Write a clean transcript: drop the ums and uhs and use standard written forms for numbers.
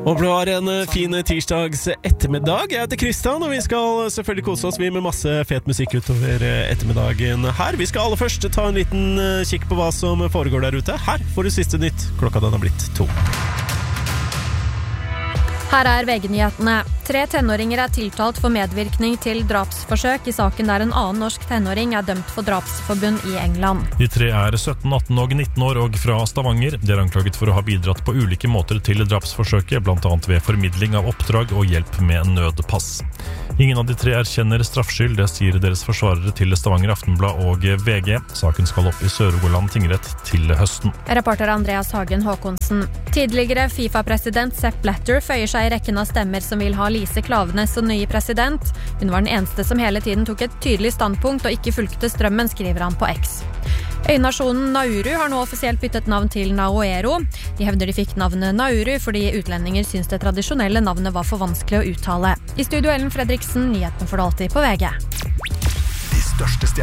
Og det var en fin tirsdags ettermiddag. Jeg heter Kristian, og vi skal selvfølgelig kose oss med masse fet musikk utover ettermiddagen her. Vi skal aller først ta en liten kikk på hva som foregår der ute. Her får du siste nytt. Klokka den har blitt 2. Her VG-nyhetene. 3 tenåringer tiltalt for medvirkning til drapsforsøk I saken der en annen norsk tenåring dømt for drapsforbund I England. De 3 17, 18 og 19 år og fra Stavanger. De anklaget for å ha bidratt på ulike måter til drapsforsøket, blant annet ved formidling av oppdrag og hjelp med nødpass. Ingen av de 3 erkjenner straffskyld, det sier deres forsvarere til Stavanger Aftenblad og VG. Saken skal opp I Sør-Rogaland tingrett til høsten. Reporter Andreas Hagen Håkonsen. Tidligere FIFA-president Sepp Blatter føyer seg I rekken av stemmer som vil ha Lise Klaveness som nye president. Hun var den eneste som hele tiden tok et tydelig standpunkt og ikke fulgte strømmen, skriver han på X. Øynasjonen Nauru har nå offisielt byttet navn til Naoero. De hevder de fikk navnet Nauru fordi utlendinger syns det tradisjonelle navnet var for vanskelig å uttale. I studio Ellen Fredriksen, nyheten for alltid på VG. De største